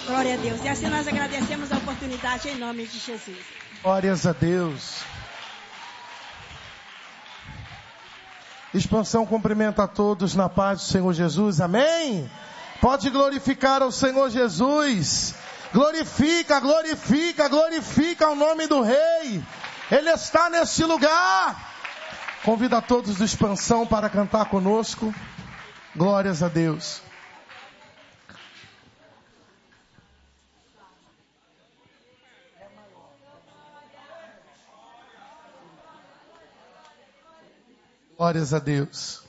Glória a Deus. E assim nós agradecemos a oportunidade em nome de Jesus. Glórias a Deus. Expansão cumprimenta a todos na paz do Senhor Jesus. Amém? Pode glorificar ao Senhor Jesus. Glorifica, glorifica, glorifica o nome do Rei. Ele está neste lugar. Convido a todos do Expansão para cantar conosco. Glórias a Deus. Glórias a Deus.